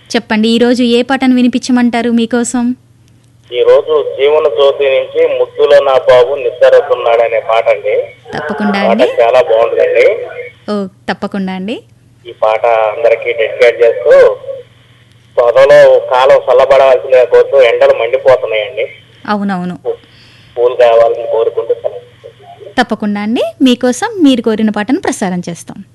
చెప్పండి, ఈరోజు ఏ పాటను వినిపించమంటారు మీకోసం? ఈ రోజు జీవన జ్యోతి నుంచి ముద్దులో నా బాబు నిద్రతున్నాడు అనే పాట అండి. తప్పకుండా పాట అండి. చాలా బాగుంటుందండి. ఓ తప్పకుండా అండి. ఈ పాట అందరికీ డెడికేట్ చేస్తూ, త్వరలో కాలం చల్లబడవలసిన కోరుతూ ఎండలు మండిపోతున్నాయండి. అవునవును, కూల్ కావాలని కోరుకుంటూ తప్పకుండా అండి. మీకోసం మీరు కోరిన పాటను ప్రసారం చేస్తాం.